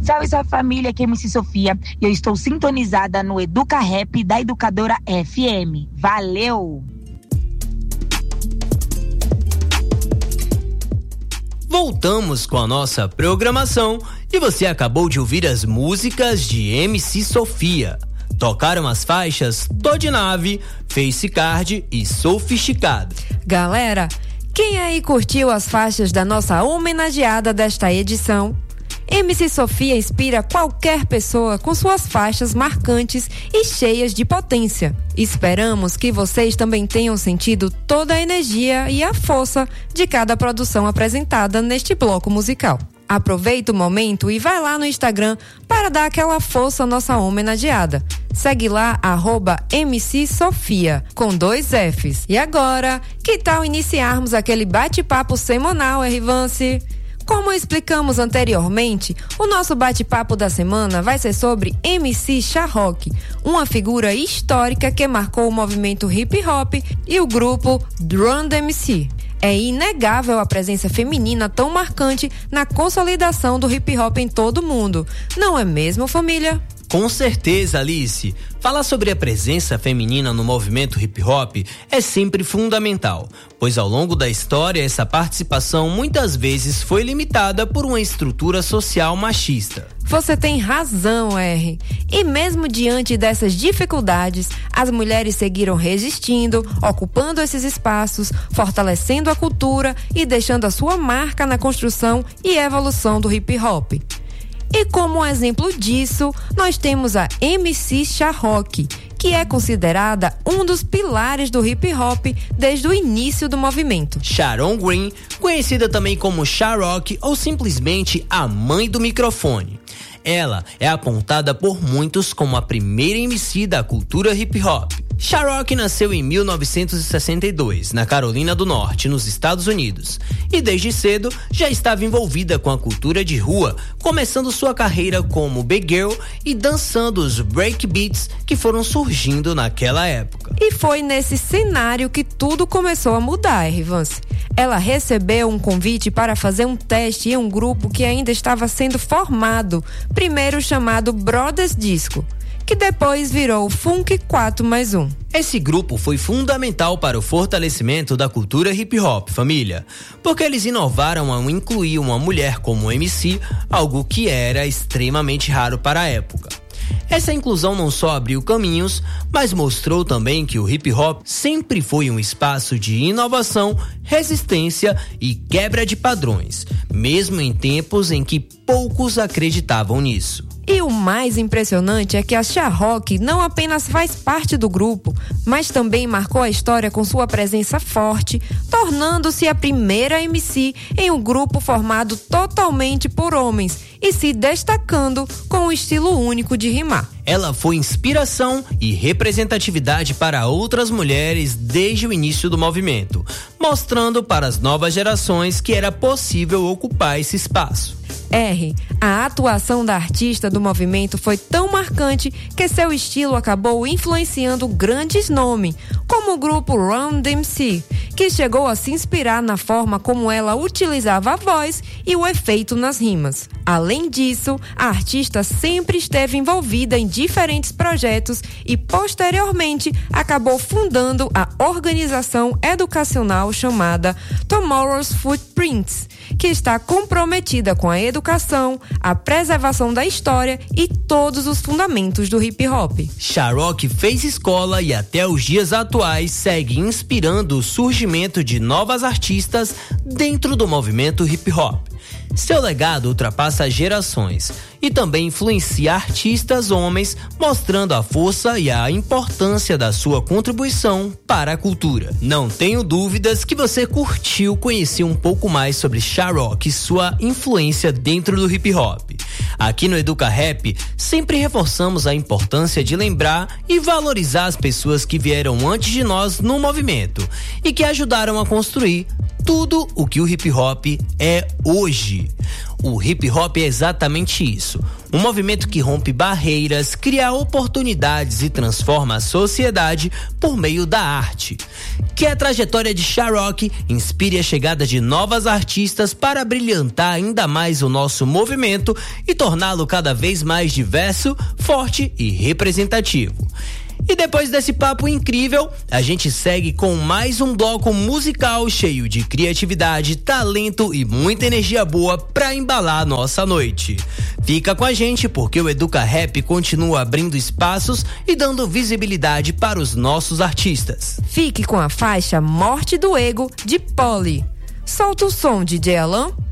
Salve, salve família, aqui é MC Sofia e eu estou sintonizada no Educa Rap da Educadora FM. Valeu! Voltamos com a nossa programação e você acabou de ouvir as músicas de MC Sofia. Tocaram as faixas Tô de Nave, Face Card e Sofisticado. Galera, quem aí curtiu as faixas da nossa homenageada desta edição? MC Sofia inspira qualquer pessoa com suas faixas marcantes e cheias de potência. Esperamos que vocês também tenham sentido toda a energia e a força de cada produção apresentada neste bloco musical. Aproveita o momento e vai lá no Instagram para dar aquela força à nossa homenageada. Segue lá, @MC Sofia, com 2 Fs. E agora, que tal iniciarmos aquele bate-papo semanal, Rivance? Como explicamos anteriormente, o nosso bate-papo da semana vai ser sobre MC Sha-Rock, uma figura histórica que marcou o movimento hip-hop e o grupo Run DMC. É inegável a presença feminina tão marcante na consolidação do hip-hop em todo o mundo. Não é mesmo, família? Com certeza, Alice. Falar sobre a presença feminina no movimento hip-hop é sempre fundamental, pois ao longo da história essa participação muitas vezes foi limitada por uma estrutura social machista. Você tem razão, R. E mesmo diante dessas dificuldades, as mulheres seguiram resistindo, ocupando esses espaços, fortalecendo a cultura e deixando a sua marca na construção e evolução do hip-hop. E como exemplo disso, nós temos a MC Sha-Rock, que é considerada um dos pilares do hip-hop desde o início do movimento. Sharon Green, conhecida também como Sha-Rock ou simplesmente a mãe do microfone. Ela é apontada por muitos como a primeira MC da cultura hip-hop. Sha-Rock nasceu em 1962, na Carolina do Norte, nos Estados Unidos, e desde cedo já estava envolvida com a cultura de rua, começando sua carreira como B-Girl e dançando os breakbeats que foram surgindo naquela época. E foi nesse cenário que tudo começou a mudar, Rivance. Ela recebeu um convite para fazer um teste em um grupo que ainda estava sendo formado, primeiro chamado Brothers Disco, que depois virou Funk 4+1. Esse grupo foi fundamental para o fortalecimento da cultura hip-hop, família, porque eles inovaram ao incluir uma mulher como MC, algo que era extremamente raro para a época. Essa inclusão não só abriu caminhos, mas mostrou também que o hip-hop sempre foi um espaço de inovação, resistência e quebra de padrões, mesmo em tempos em que poucos acreditavam nisso. E o mais impressionante é que a Sha-Rock não apenas faz parte do grupo, mas também marcou a história com sua presença forte, tornando-se a primeira MC em um grupo formado totalmente por homens e se destacando com um estilo único de rimar. Ela foi inspiração e representatividade para outras mulheres desde o início do movimento, mostrando para as novas gerações que era possível ocupar esse espaço. R. A atuação da artista do movimento foi tão marcante que seu estilo acabou influenciando grandes nomes, como o grupo Run DMC, que chegou a se inspirar na forma como ela utilizava a voz e o efeito nas rimas. Além disso, a artista sempre esteve envolvida em diferentes projetos e, posteriormente, acabou fundando a organização educacional chamada Tomorrow's Footprints, que está comprometida com a educação, a preservação da história e todos os fundamentos do hip-hop. Sha-Rock fez escola e até os dias atuais segue inspirando o surgimento de novas artistas dentro do movimento hip-hop. Seu legado ultrapassa gerações e também influencia artistas homens, mostrando a força e a importância da sua contribuição para a cultura. Não tenho dúvidas que você curtiu conhecer um pouco mais sobre Sha-Rock e sua influência dentro do hip-hop. Aqui no Educa Rap, sempre reforçamos a importância de lembrar e valorizar as pessoas que vieram antes de nós no movimento e que ajudaram a construir tudo o que o hip-hop é hoje. o hip hop é exatamente isso. Um movimento que rompe barreiras, cria oportunidades e transforma a sociedade por meio da arte. Que a trajetória de Sha-Rock inspire a chegada de novas artistas para brilhantar ainda mais o nosso movimento e torná-lo cada vez mais diverso, forte e representativo. E depois desse papo incrível, a gente segue com mais um bloco musical cheio de criatividade, talento e muita energia boa pra embalar a nossa noite. Fica com a gente porque o Educa Rap continua abrindo espaços e dando visibilidade para os nossos artistas. Fique com a faixa Morte do Ego de Polly. Solta o som, DJ Alan.